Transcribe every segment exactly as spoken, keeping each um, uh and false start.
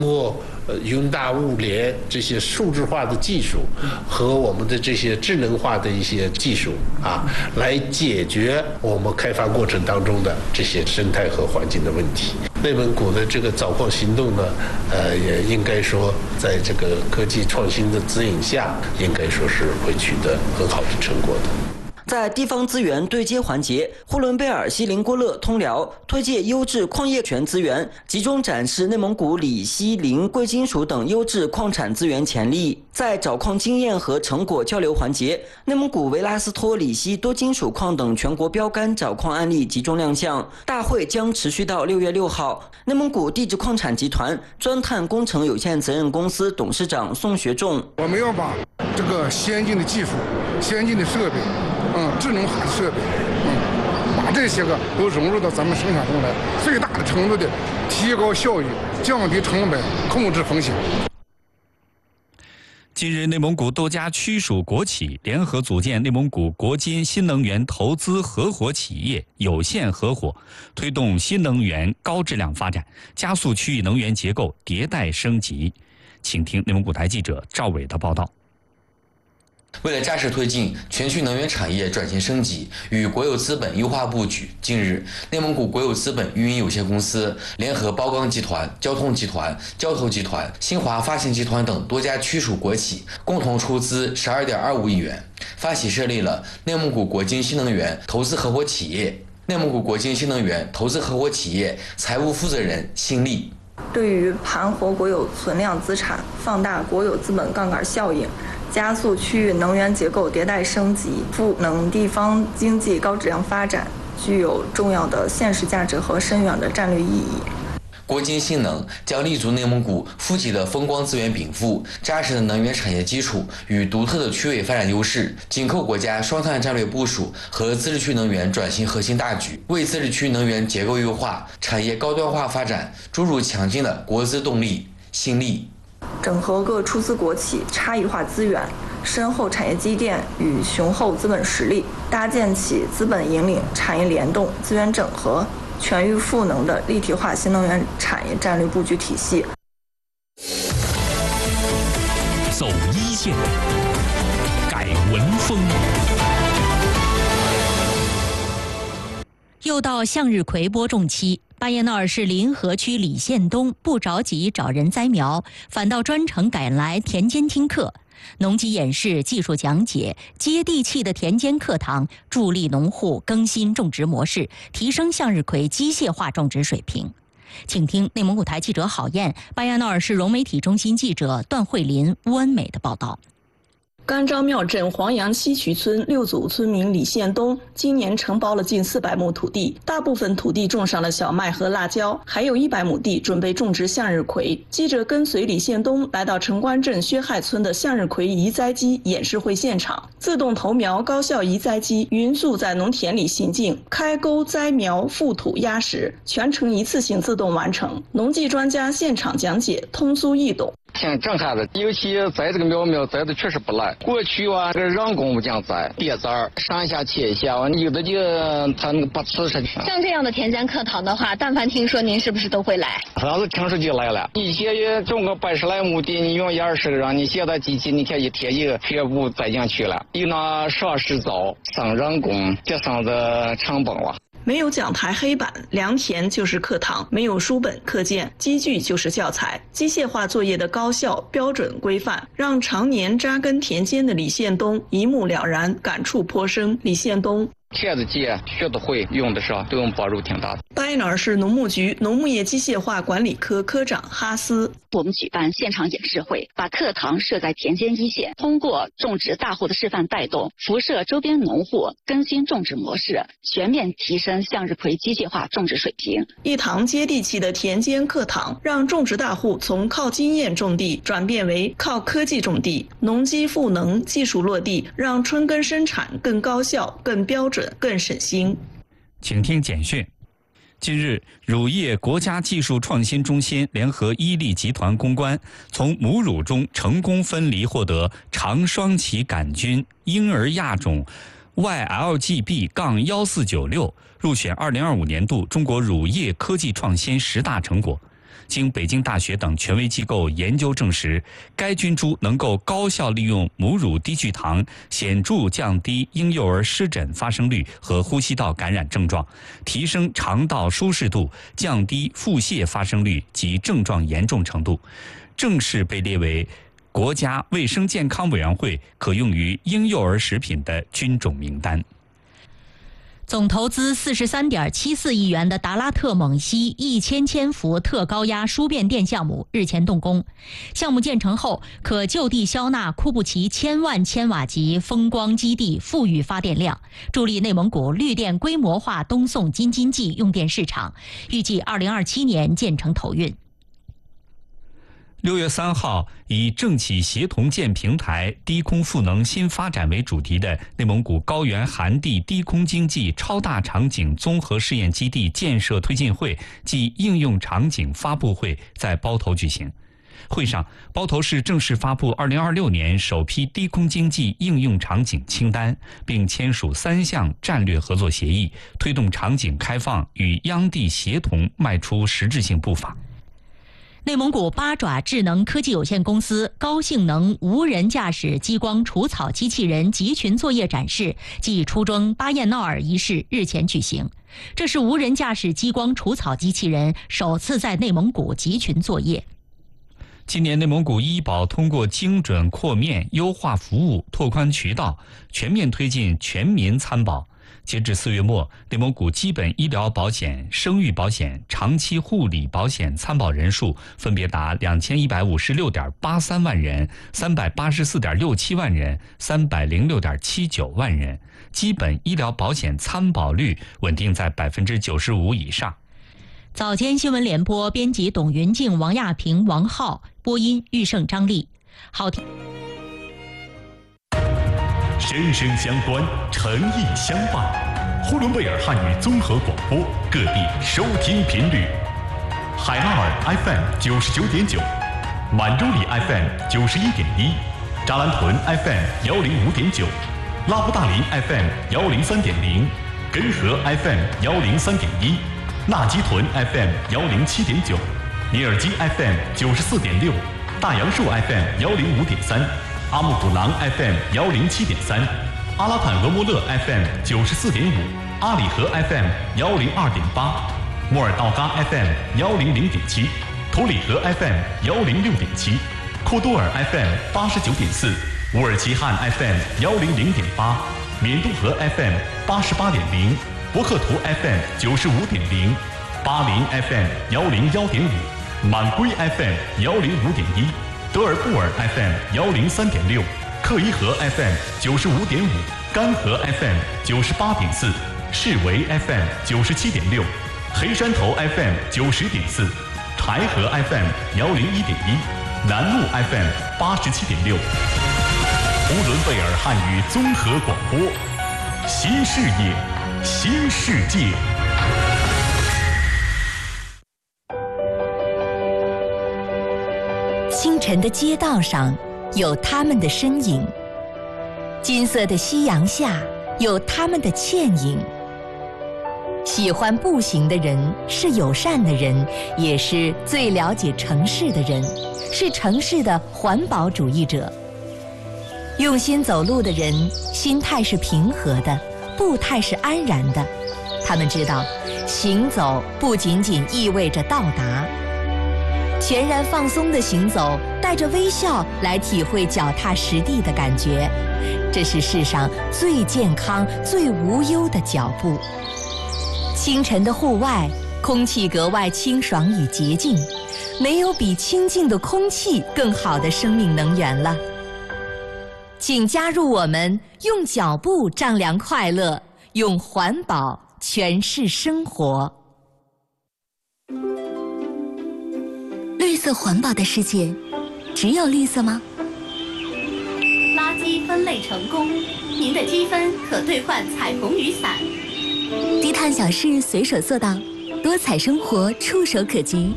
通过呃云大物联这些数字化的技术和我们的这些智能化的一些技术啊，来解决我们开发过程当中的这些生态和环境的问题。内蒙古的这个藻矿行动呢，呃，也应该说在这个科技创新的指引下，应该说是会取得很好的成果的。 在地方资源对接环节，呼伦贝尔、锡林郭勒、通辽推介优质矿业权资源，集中展示内蒙古锂、锡、磷、贵金属等优质矿产资源潜力。在找矿经验和成果交流环节，内蒙古维拉斯托锂锡多金属矿等全国标杆找矿案例集中亮相。大会将持续到六月六号。内蒙古地质矿产集团钻探工程有限责任公司董事长宋学仲： 我们要把这个先进的技术、先进的设备。嗯，智能化的设备，嗯，把这些个都融入到咱们生产中来，最大的程度的提高效益、降低成本、控制风险。 近日，内蒙古多家区属国企联合组建内蒙古国金新能源投资合伙企业有限合伙，推动新能源高质量发展，加速区域能源结构迭代升级。请听内蒙古台记者赵伟的报道。 为了扎实推进全区能源产业转型升级与国有资本优化布局，近日，内蒙古国有资本运营有限公司联合包钢集团、交通集团、交投集团、新华发信集团等多家区属国企，共同出资十二点二五亿元，发起设立了内蒙古国金新能源投资合伙企业、内蒙古国金新能源投资合伙企业财务负责人辛利。 对于盘活国有存量资产，放大国有资本杠杆效应，加速区域能源结构迭代升级，赋能地方经济高质量发展，具有重要的现实价值和深远的战略意义。 国金新能将立足内蒙古富集的风光资源禀赋、扎实的能源产业基础与独特的区位发展优势，紧扣国家双碳战略部署和自治区能源转型核心大局，为自治区能源结构优化、产业高端化发展注入强劲的国资动力、新力。 整合各出资国企差异化资源、深厚产业积淀与雄厚资本实力，搭建起资本引领、产业联动、资源整合、全域赋能的立体化新能源产业战略布局体系。 走一线，改文风。 又到向日葵播种期，巴彦淖尔市临河区李县东不着急找人栽苗，反倒专程赶来田间听课。农机演示、技术讲解、接地气的田间课堂，助力农户更新种植模式，提升向日葵机械化种植水平。请听内蒙古台记者郝燕、巴彦淖尔市融媒体中心记者段慧林、乌恩美的报道。 甘昭庙镇黄杨西渠村六组村民李县东今年承包了近四百亩土地，大部分土地种上了小麦和辣椒，还有一百亩地准备种植向日葵。记者跟随李县东来到城关镇薛亥村的向日葵移栽机演示会现场，自动投苗高效移栽机匀速在农田里行进，开沟栽苗、覆土压实，全程一次性自动完成。农技专家现场讲解，通俗易懂。 像正下子，尤其栽这个苗苗栽的确实不赖。过去啊，这个人工不讲栽，别栽儿，上一下切一下，有的就他那个把刺上去。 像这样的田间课堂的话，但凡听说您是不是都会来？ 反正听说就来了。一些种个百十来亩地，你用一二十个人，你现在机器你看一贴一个全部栽进去了，有那上石早上人工，这上子成本了。 没有讲台黑板，良田就是课堂；没有书本课件，机具就是教材。机械化作业的高效、标准、规范，让常年扎根田间的李县东一目了然，感触颇深。李县东。 切子机学得会，用得上，对我们帮助挺大的。 巴彦淖尔市农牧局农牧业机械化管理科科长哈斯， 我们举办现场演示会，把课堂设在田间一线，通过种植大户的示范带动，辐射周边农户更新种植模式，全面提升向日葵机械化种植水平。 一堂接地气的田间课堂，让种植大户从靠经验种地转变为靠科技种地，农机赋能，技术落地，让春耕生产更高效、更标准、更省心。 请听简讯。近日，乳业国家技术创新中心联合伊利集团攻关，从母乳中成功分离获得长双歧杆菌婴儿亚种 Y L G B 一四九六，入选二零二五年度中国乳业科技创新十大成果。 经北京大学等权威机构研究证实，该菌株能够高效利用母乳低聚糖，显著降低婴幼儿湿疹发生率和呼吸道感染症状，提升肠道舒适度，降低腹泻发生率及症状严重程度，正式被列为国家卫生健康委员会可用于婴幼儿食品的菌种名单。 总投资四十三点七四亿元的达拉特锰硒一千千伏特高压输变电项目日前动工，项目建成后可就地消纳库布齐千万千瓦级风光基地富裕发电量，助力内蒙古绿电规模化东送京津冀用电市场，预计二零二七年建成投运。 六月三号，以政企协同建平台、低空赋能新发展为主题的内蒙古高原寒地低空经济超大场景综合试验基地建设推进会暨应用场景发布会在包头举行。会上，包头市正式发布二零二六年首批低空经济应用场景清单，并签署三项战略合作协议，推动场景开放与央地协同迈出实质性步伐。 内蒙古八爪智能科技有限公司高性能无人驾驶激光除草机器人集群作业展示暨出征巴彦淖尔仪式日前举行，这是无人驾驶激光除草机器人首次在内蒙古集群作业。 今年内蒙古医保通过精准扩面、优化服务、拓宽渠道，全面推进全民参保。截至四月末，内蒙古基本医疗保险、生育保险、长期护理保险参保人数分别达两千一百五十六点八三万人、三百八十四点六七万人、三百零六点七九万人，基本医疗保险参保率稳定在百分之九十五以上。 早间新闻联播编辑董云静、王亚平、王浩，播音玉胜、张丽。好听。 声声相关，诚意相伴。呼伦贝尔汉语综合广播，各地收听频率：海拉尔 F M 九十九点九，满洲里 F M 九十一点一，扎兰屯 F M 幺零五点九，拉布大林 F M 幺零三点零，根河 F M 幺零三点一，纳吉屯 F M 幺零七点九，尼尔基 F M 九十四点六，大杨树 F M 幺零五点三。阿木古朗 F M 幺零七点三，阿拉坦俄莫勒 F M 九十四点五，阿里河 F M 幺零二点八，莫尔道嘎 F M 幺零零点七，图里河 F M 幺零六点七，库多尔 F M 八十九点四，乌尔齐汉 F M 幺零零点八，缅都河 F M 八十八点零，博克图 F M 九十五点零，巴林 F M 幺零幺点五，满归 F M 幺零五点一。德尔布尔 F M 幺零三点六，克伊河 F M 九十五点五，干河 F M 九十八点四，士维 F M 九十七点六，黑山头 F M 九十点四，柴河 F M 幺零一点一，南路 F M 八十七点六。呼伦贝尔汉语综合广播，新视野，新世界。 清晨的街道上有他们的身影，金色的夕阳下有他们的倩影。喜欢步行的人是友善的人，也是最了解城市的人，是城市的环保主义者。用心走路的人，心态是平和的，步态是安然的。他们知道，行走不仅仅意味着到达。全然放松的行走，带着微笑来体会脚踏实地的感觉，这是世上最健康、最无忧的脚步。清晨的户外，空气格外清爽与洁净，没有比清净的空气更好的生命能源了。请加入我们，用脚步丈量快乐，用环保诠释生活。绿色环保的世界，只有绿色吗？ 垃圾分类成功，您的积分可兑换彩虹雨伞。 低碳小事随手做到，多彩生活触手可及。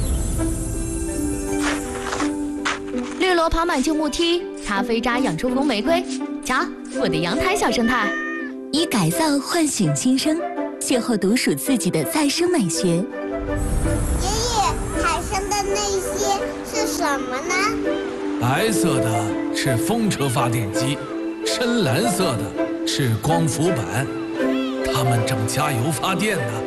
绿萝爬满旧木梯，咖啡渣养出红玫瑰。瞧，我的阳台小生态。 以改造唤醒新生，邂逅独属自己的再生美学。 爷爷，海参什么呢？ 白色的是风车发电机，深蓝色的是光伏板，它们正加油发电呢。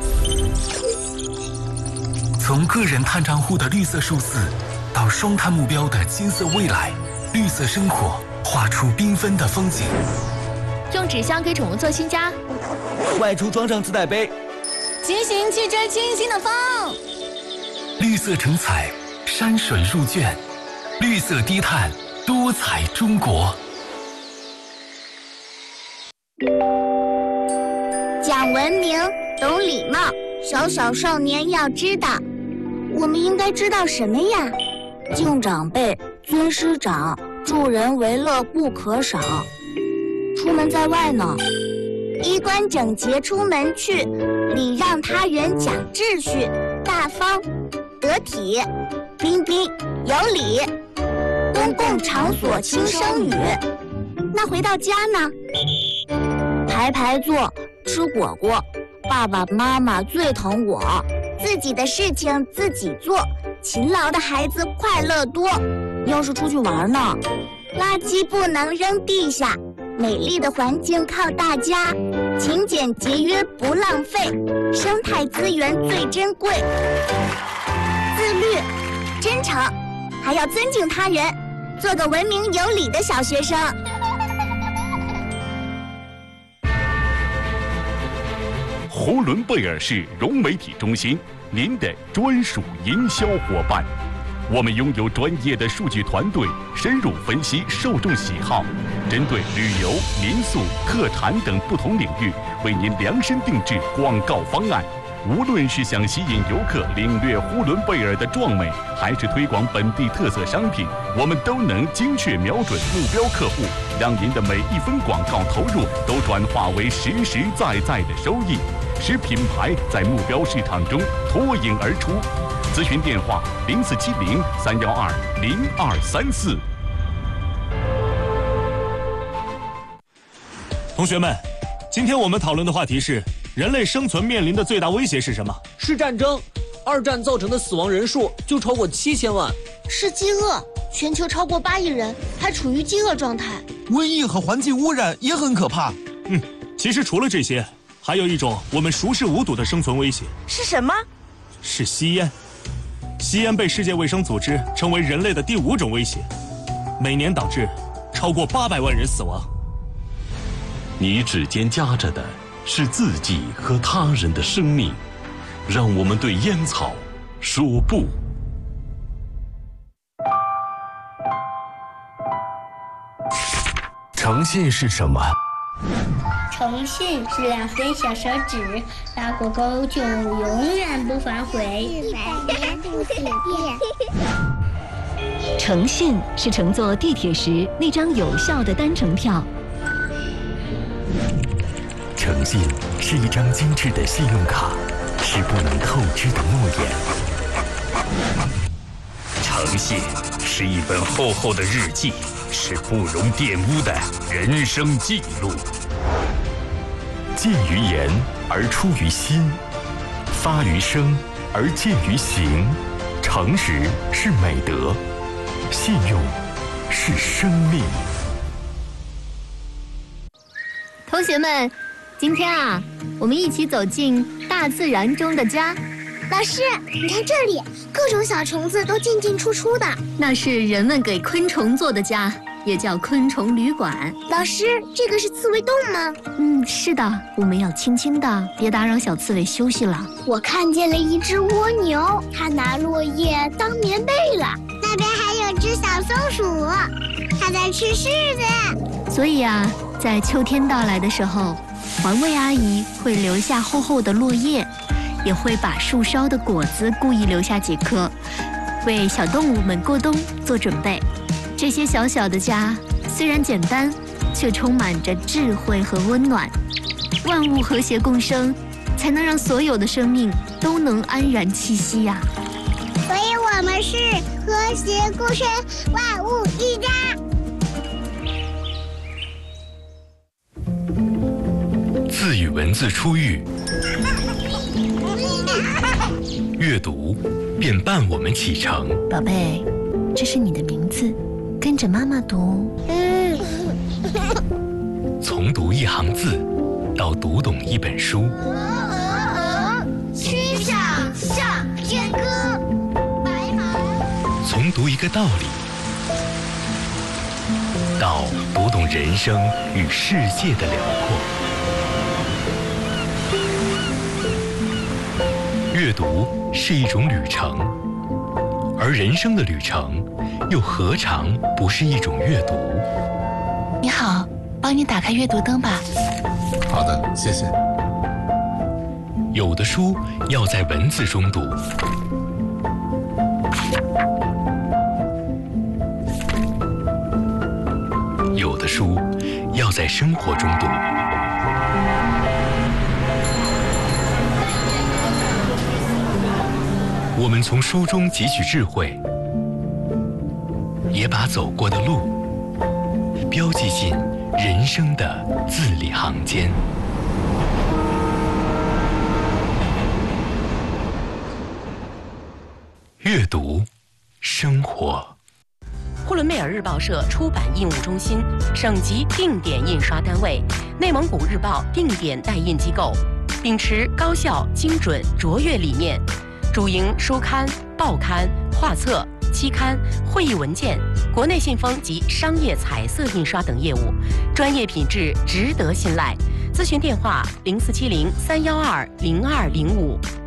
从个人碳账户的绿色数字，到双碳目标的金色未来，绿色生活画出缤纷的风景。 用纸箱给宠物做新家， 外出装上自带杯， 骑行去追清新的风。 绿色成彩，山水入卷，绿色低碳，多彩中国。 讲文明，懂礼貌，小小少年要知道。我们应该知道什么呀？敬长辈，尊师长，助人为乐不可少。出门在外呢，衣冠整洁出门去，礼让他人讲秩序，大方得体，彬彬有礼。公共场所轻声语。那回到家呢？排排坐，吃果果，爸爸妈妈最疼我。自己的事情自己做，勤劳的孩子快乐多。要是出去玩呢，垃圾不能扔地下，美丽的环境靠大家，勤俭节约不浪费，生态资源最珍贵。自律、真诚，还要尊敬他人，做个文明有礼的小学生。 呼伦贝尔市融媒体中心，您的专属营销伙伴。我们拥有专业的数据团队，深入分析受众喜好，针对旅游、民宿、特产等不同领域，为您量身定制广告方案。无论是想吸引游客领略呼伦贝尔的壮美，还是推广本地特色商品，我们都能精确瞄准目标客户，让您的每一分广告投入都转化为实实在在的收益，使品牌在目标市场中脱颖而出。咨询电话零四七零三幺二零二三四。 同学们，今天我们讨论的话题是：人类生存面临的最大威胁是什么？ 是战争。二战造成的死亡人数就超过七千万。 是饥饿，全球超过八亿人还处于饥饿状态。 瘟疫和环境污染也很可怕。嗯，其实除了这些，还有一种我们熟视无睹的生存威胁。 是什么？ 是吸烟。吸烟被世界卫生组织称为人类的第五种威胁，每年导致超过八百万人死亡。 你指尖夹着的是自己和他人的生命，让我们对烟草说不。 诚信是什么？ 诚信是两根小手指，打过勾就永远不反悔。一百年不许变。 诚信是乘坐地铁时那张有效的单程票。 诚信是一张精致的信用卡，是不能透支的诺言。 诚信是一本厚厚的日记，是不容玷污的人生记录。 见于言而出于心，发于声而见于行。诚实是美德，信用是生命。 同学们，今天啊，我们一起走进大自然中的家。 老师，你看这里，各种小虫子都进进出出的。 那是人们给昆虫做的家，也叫昆虫旅馆。 老师，这个是刺猬洞吗？ 嗯，是的，我们要轻轻的，别打扰小刺猬休息了。 我看见了一只蜗牛，它拿落叶当棉被了。那边还有只小松鼠，它在吃柿子。 所以啊，在秋天到来的时候，环卫阿姨会留下厚厚的落叶，也会把树梢的果子故意留下几颗，为小动物们过冬做准备。这些小小的家虽然简单，却充满着智慧和温暖。万物和谐共生，才能让所有的生命都能安然栖息呀、啊。 所以我们是和谐共生，万物一家。 字与文字初遇，阅读便伴我们启程。 宝贝，这是你的名字，跟着妈妈读。 从读一行字，到读懂一本书。 曲项向天歌，白马。 从读一个道理，到读懂人生与世界的辽阔。阅读是一种旅程，而人生的旅程，又何尝不是一种阅读？ 你好，帮你打开阅读灯吧。 好的，谢谢。 有的书要在文字中读，有的书要在生活中读。我们从书中汲取智慧，也把走过的路标记进人生的字里行间。阅读，生活。 呼伦贝尔日报社出版印务中心，省级定点印刷单位，内蒙古日报定点代印机构，秉持高效、精准、卓越理念，主营书刊、报刊、画册、期刊、会议文件、国内信封及商业彩色印刷等业务，专业品质值得信赖。咨询电话：零四七零三幺二零二零五。